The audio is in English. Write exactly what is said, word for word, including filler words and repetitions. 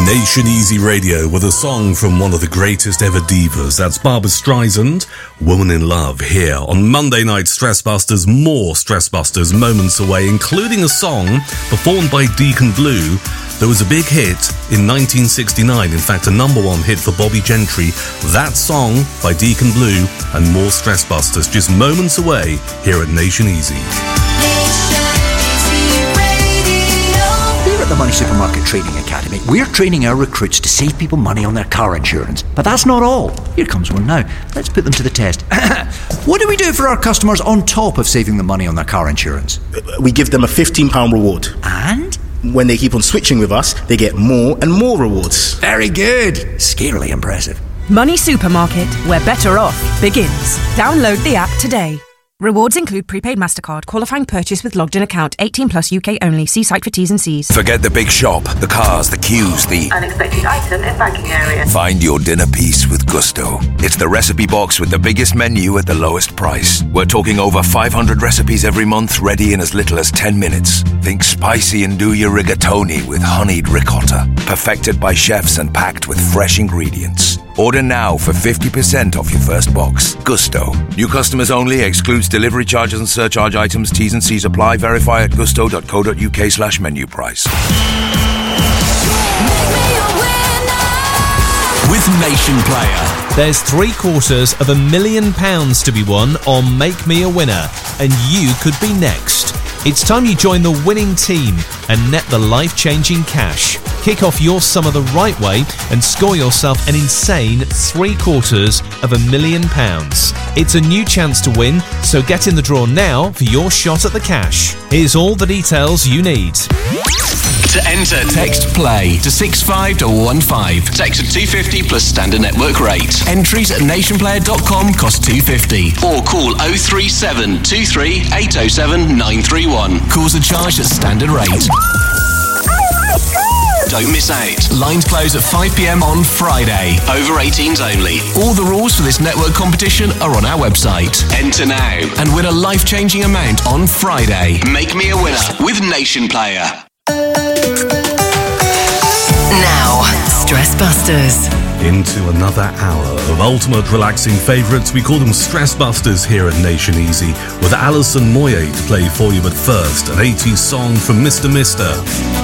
Nation Easy Radio with a song from one of the greatest ever divas. That's Barbra Streisand, Woman in Love, here on Monday Night Stress Busters. More Stress Busters moments away, including a song performed by Deacon Blue that was a big hit in nineteen sixty-nine. In fact, a number one hit for Bobby Gentry. That song by Deacon Blue and more Stress Busters just moments away here at Nation Easy. At the Money Supermarket Training Academy, we're training our recruits to save people money on their car insurance. But that's not all. Here comes one now. Let's put them to the test. What do we do for our customers on top of saving them money on their car insurance? We give them a fifteen pounds reward. And? When they keep on switching with us, they get more and more rewards. Very good. Scarily impressive. Money Supermarket, where better off begins. Download the app today. Rewards include prepaid MasterCard, qualifying purchase with logged-in account, eighteen plus U K only. See site for T's and C's. Forget the big shop, the cars, the queues, the unexpected item in banking area. Find your dinner piece with Gusto. It's the recipe box with the biggest menu at the lowest price. We're talking over five hundred recipes every month, ready in as little as ten minutes. Think spicy and do your rigatoni with honeyed ricotta. Perfected by chefs and packed with fresh ingredients. Order now for fifty percent off your first box. Gusto. New customers only. Excludes delivery charges and surcharge items. T's and C's apply. Verify at gusto.co.uk slash menu price. With Nation Player, there's three quarters of a million pounds to be won on Make Me a Winner, and you could be next. It's time you join the winning team and net the life-changing cash. Kick off your summer the right way and score yourself an insane three quarters of a million pounds. It's a new chance to win, so get in the draw now for your shot at the cash. Here's all the details you need. To enter, text PLAY to six five one one five. Text at two fifty plus standard network rate. Entries at nation player dot com cost two fifty. Or call oh three seven two three eight oh seven nine three one. Calls are charged at standard rate. Don't miss out. Lines close at five p.m. on Friday. Over eighteens only. All the rules for this network competition are on our website. Enter now and win a life-changing amount on Friday. Make me a winner with Nation Player. Now, Stress Busters. Into another hour of ultimate relaxing favourites. We call them Stress Busters here at Nation Easy, with Alison Moyet to play for you. But first, an eighties song from Mister Mister.